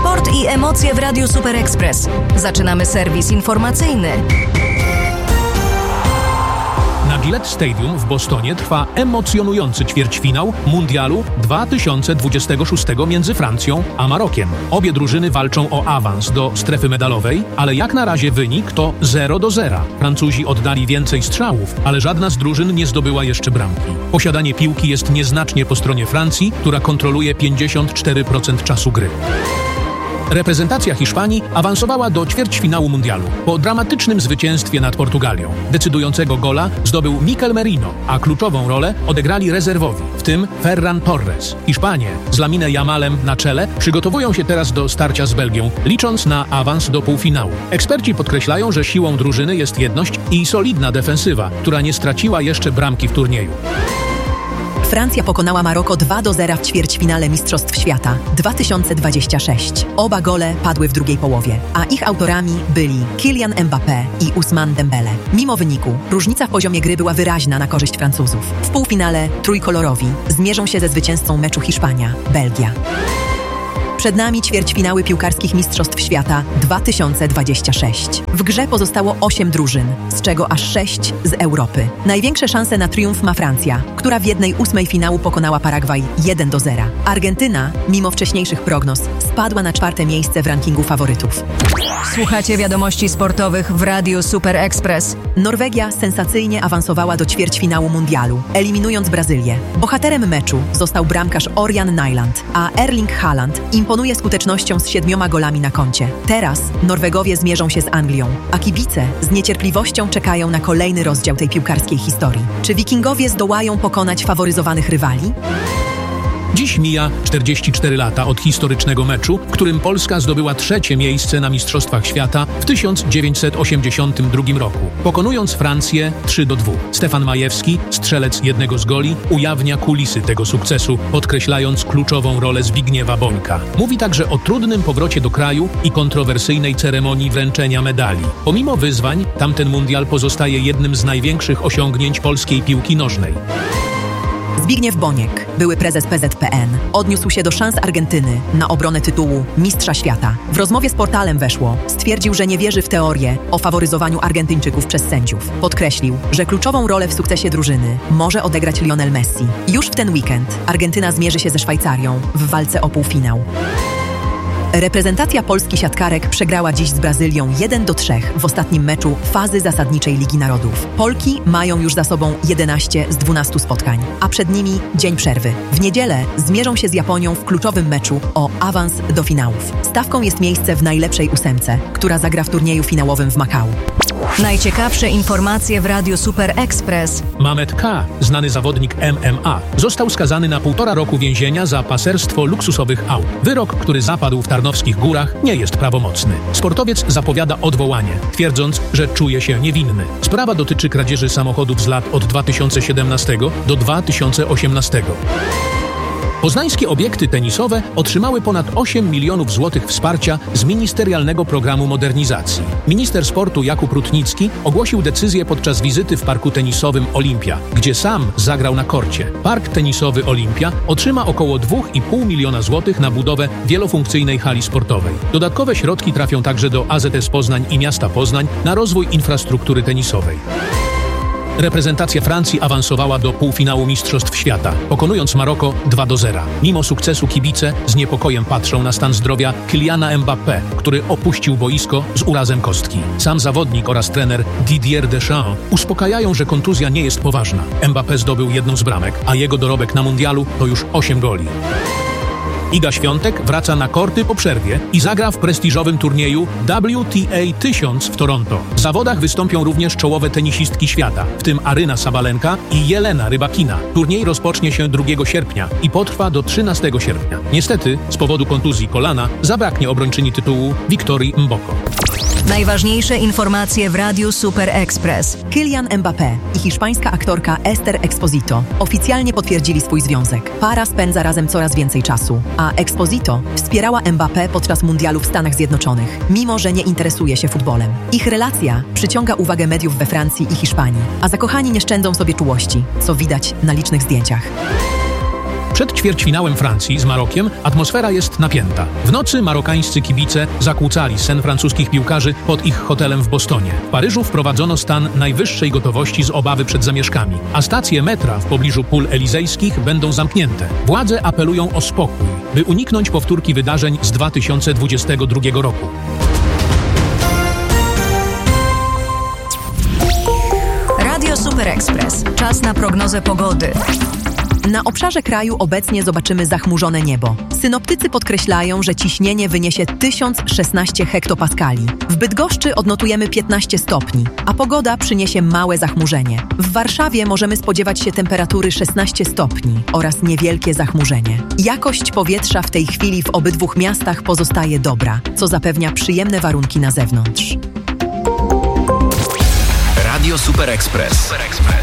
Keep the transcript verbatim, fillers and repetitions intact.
Sport i emocje w Radiu Super Express. Zaczynamy serwis informacyjny. Na Gillette Stadium w Bostonie trwa emocjonujący ćwierćfinał Mundialu dwa tysiące dwudziestego szóstego między Francją a Marokiem. Obie drużyny walczą o awans do strefy medalowej, ale jak na razie wynik to zero do zera. Francuzi oddali więcej strzałów, ale żadna z drużyn nie zdobyła jeszcze bramki. Posiadanie piłki jest nieznacznie po stronie Francji, która kontroluje pięćdziesiąt cztery procent czasu gry. Reprezentacja Hiszpanii awansowała do ćwierćfinału mundialu po dramatycznym zwycięstwie nad Portugalią. Decydującego gola zdobył Mikel Merino, a kluczową rolę odegrali rezerwowi, w tym Ferran Torres. Hiszpanie z Lamine Yamalem na czele przygotowują się teraz do starcia z Belgią, licząc na awans do półfinału. Eksperci podkreślają, że siłą drużyny jest jedność i solidna defensywa, która nie straciła jeszcze bramki w turnieju. Francja pokonała Maroko dwa do zera w ćwierćfinale Mistrzostw Świata dwa tysiące dwudziestego szóstego. Oba gole padły w drugiej połowie, a ich autorami byli Kylian Mbappé i Ousmane Dembele. Mimo wyniku, różnica w poziomie gry była wyraźna na korzyść Francuzów. W półfinale trójkolorowi zmierzą się ze zwycięzcą meczu Hiszpania-Belgia. Przed nami ćwierćfinały piłkarskich Mistrzostw Świata dwa tysiące dwudziestego szóstego. W grze pozostało osiem drużyn, z czego aż sześć z Europy. Największe szanse na triumf ma Francja, która w jednej ósmej finału pokonała Paragwaj jeden do zera. Argentyna, mimo wcześniejszych prognoz, spadła na czwarte miejsce w rankingu faworytów. Słuchacie wiadomości sportowych w Radiu Super Express. Norwegia sensacyjnie awansowała do ćwierćfinału mundialu, eliminując Brazylię. Bohaterem meczu został bramkarz Ørjan Nyland, a Erling Haaland imponuje skutecznością z siedmioma golami na koncie. Teraz Norwegowie zmierzą się z Anglią, a kibice z niecierpliwością czekają na kolejny rozdział tej piłkarskiej historii. Czy Wikingowie zdołają pokonać faworyzowanych rywali? Dziś mija czterdzieści cztery lata od historycznego meczu, w którym Polska zdobyła trzecie miejsce na Mistrzostwach Świata w tysiąc dziewięćset osiemdziesiątym drugim roku, pokonując Francję trzy do dwóch. Stefan Majewski, strzelec jednego z goli, ujawnia kulisy tego sukcesu, podkreślając kluczową rolę Zbigniewa Bońka. Mówi także o trudnym powrocie do kraju i kontrowersyjnej ceremonii wręczenia medali. Pomimo wyzwań, tamten mundial pozostaje jednym z największych osiągnięć polskiej piłki nożnej. Zbigniew Boniek, były prezes P Z P N, odniósł się do szans Argentyny na obronę tytułu Mistrza Świata. W rozmowie z portalem Weszło stwierdził, że nie wierzy w teorię o faworyzowaniu Argentyńczyków przez sędziów. Podkreślił, że kluczową rolę w sukcesie drużyny może odegrać Lionel Messi. Już w ten weekend Argentyna zmierzy się ze Szwajcarią w walce o półfinał. Reprezentacja Polski siatkarek przegrała dziś z Brazylią jeden do trzech w ostatnim meczu fazy zasadniczej Ligi Narodów. Polki mają już za sobą jedenaście z dwunastu spotkań, a przed nimi dzień przerwy. W niedzielę zmierzą się z Japonią w kluczowym meczu o awans do finałów. Stawką jest miejsce w najlepszej ósemce, która zagra w turnieju finałowym w Makao. Najciekawsze informacje w Radiu Super Express. Mamet K., znany zawodnik M M A, został skazany na półtora roku więzienia za paserstwo luksusowych aut. Wyrok, który zapadł w Tarnowskich Górach, nie jest prawomocny. Sportowiec zapowiada odwołanie, twierdząc, że czuje się niewinny. Sprawa dotyczy kradzieży samochodów z lat od dwa tysiące siedemnastego do dwa tysiące osiemnastego. Poznańskie obiekty tenisowe otrzymały ponad osiem milionów złotych wsparcia z ministerialnego programu modernizacji. Minister sportu Jakub Rutnicki ogłosił decyzję podczas wizyty w parku tenisowym Olimpia, gdzie sam zagrał na korcie. Park tenisowy Olimpia otrzyma około dwa i pół miliona złotych na budowę wielofunkcyjnej hali sportowej. Dodatkowe środki trafią także do A Z S Poznań i miasta Poznań na rozwój infrastruktury tenisowej. Reprezentacja Francji awansowała do półfinału Mistrzostw Świata, pokonując Maroko dwa do zera. Mimo sukcesu kibice z niepokojem patrzą na stan zdrowia Kyliana Mbappé, który opuścił boisko z urazem kostki. Sam zawodnik oraz trener Didier Deschamps uspokajają, że kontuzja nie jest poważna. Mbappé zdobył jedną z bramek, a jego dorobek na mundialu to już osiem goli. Iga Świątek wraca na korty po przerwie i zagra w prestiżowym turnieju W T A tysiąc w Toronto. W zawodach wystąpią również czołowe tenisistki świata, w tym Aryna Sabalenka i Jelena Rybakina. Turniej rozpocznie się drugiego sierpnia i potrwa do trzynastego sierpnia. Niestety, z powodu kontuzji kolana zabraknie obrończyni tytułu Wiktorii Mboko. Najważniejsze informacje w Radiu Super Express. Kylian Mbappé i hiszpańska aktorka Esther Exposito oficjalnie potwierdzili swój związek. Para spędza razem coraz więcej czasu, a Exposito wspierała Mbappé podczas mundialu w Stanach Zjednoczonych, mimo że nie interesuje się futbolem. Ich relacja przyciąga uwagę mediów we Francji i Hiszpanii, a zakochani nie szczędzą sobie czułości, co widać na licznych zdjęciach. Przed ćwierćfinałem Francji z Marokiem atmosfera jest napięta. W nocy marokańscy kibice zakłócali sen francuskich piłkarzy pod ich hotelem w Bostonie. W Paryżu wprowadzono stan najwyższej gotowości z obawy przed zamieszkami, a stacje metra w pobliżu pól elizejskich będą zamknięte. Władze apelują o spokój, by uniknąć powtórki wydarzeń z dwa tysiące dwudziestego drugiego roku. Radio Super Express. Czas na prognozę pogody. Na obszarze kraju obecnie zobaczymy zachmurzone niebo. Synoptycy podkreślają, że ciśnienie wyniesie tysiąc szesnaście hektopaskali. W Bydgoszczy odnotujemy piętnaście stopni, a pogoda przyniesie małe zachmurzenie. W Warszawie możemy spodziewać się temperatury szesnaście stopni oraz niewielkie zachmurzenie. Jakość powietrza w tej chwili w obydwu miastach pozostaje dobra, co zapewnia przyjemne warunki na zewnątrz. Radio Super Express. Super Express.